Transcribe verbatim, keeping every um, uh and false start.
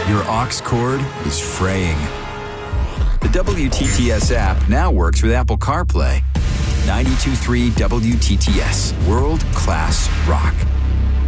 Your aux cord is fraying. The W T T S app now works with Apple CarPlay. ninety-two point three W T T S, world-class rock.